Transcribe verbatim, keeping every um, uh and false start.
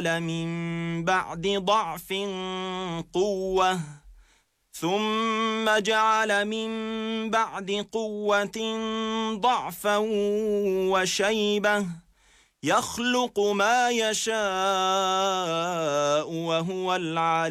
من بعد ضعف قوة ثم جعل من بعد قوة ضعفا وشيبة يخلق ما يشاء وهو العليم